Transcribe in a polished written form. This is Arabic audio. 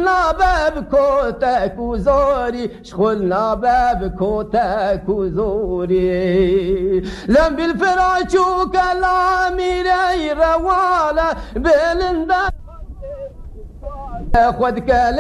شخلنا بابكوتك وزوري شخلنا بابكوتك وزوري لم بالفراش وكلامي رواله بالندى خذ